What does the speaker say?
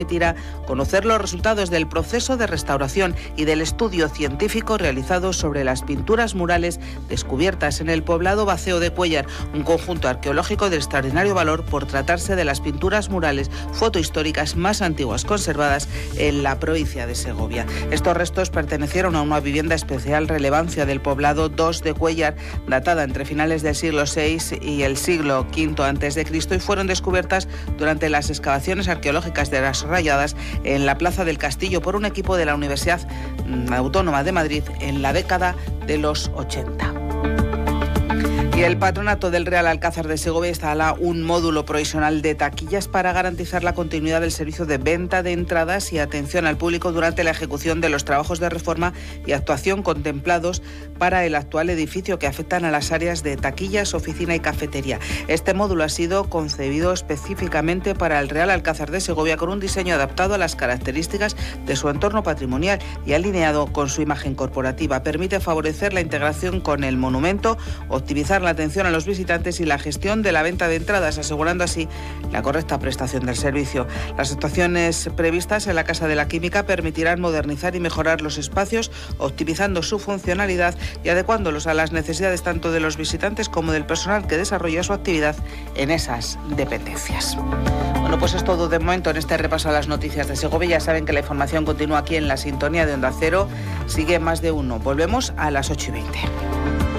permitirá conocer los resultados del proceso de restauración y del estudio científico realizado sobre las pinturas murales descubiertas en el poblado Baceo de Cuéllar, un conjunto arqueológico de extraordinario valor por tratarse de las pinturas murales fotohistóricas más antiguas conservadas en la provincia de Segovia. Estos restos pertenecieron a una vivienda de especial relevancia del poblado 2 de Cuéllar, datada entre finales del siglo VI y el siglo V a.C., y fueron descubiertas durante las excavaciones arqueológicas de las Rayadas en la Plaza del Castillo por un equipo de la Universidad Autónoma de Madrid en la década de los 80. Y el Patronato del Real Alcázar de Segovia instala un módulo provisional de taquillas para garantizar la continuidad del servicio de venta de entradas y atención al público durante la ejecución de los trabajos de reforma y actuación contemplados para el actual edificio, que afectan a las áreas de taquillas, oficina y cafetería. Este módulo ha sido concebido específicamente para el Real Alcázar de Segovia, con un diseño adaptado a las características de su entorno patrimonial y alineado con su imagen corporativa. Permite favorecer la integración con el monumento, optimizar la atención a los visitantes y la gestión de la venta de entradas, asegurando así la correcta prestación del servicio. Las actuaciones previstas en la Casa de la Química permitirán modernizar y mejorar los espacios, optimizando su funcionalidad y adecuándolos a las necesidades tanto de los visitantes como del personal que desarrolla su actividad en esas dependencias. Bueno, pues es todo de momento en este repaso a las noticias de Segovia. Ya saben que la información continúa aquí en la sintonía de Onda Cero. Sigue Más de Uno. Volvemos a las 8:20.